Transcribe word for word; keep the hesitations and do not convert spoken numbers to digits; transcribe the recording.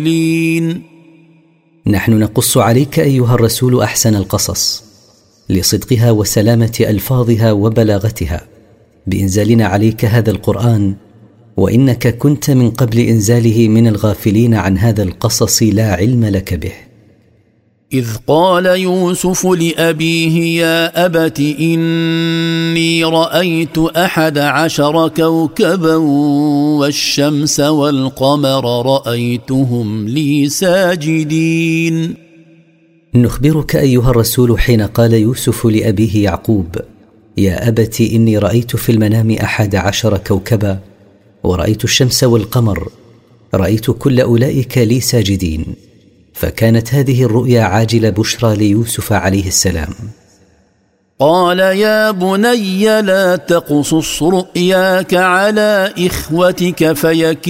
نحن نقص عليك أيها الرسول أحسن القصص لصدقها وسلامة ألفاظها وبلاغتها بإنزالنا عليك هذا القرآن، وإنك كنت من قبل إنزاله من الغافلين عن هذا القصص لا علم لك به. إذ قال يوسف لأبيه يا أبت إني رأيت أحد عشر كوكبا والشمس والقمر رأيتهم لي ساجدين. نخبرك أيها الرسول حين قال يوسف لأبيه يعقوب يا أبت إني رأيت في المنام أحد عشر كوكبا ورأيت الشمس والقمر رأيت كل أولئك لي ساجدين. فكانت هذه الرؤيا عاجل بشرى ليوسف عليه السلام. قال يا بني لا تقصص رؤياك على إخوتك فيكيدوا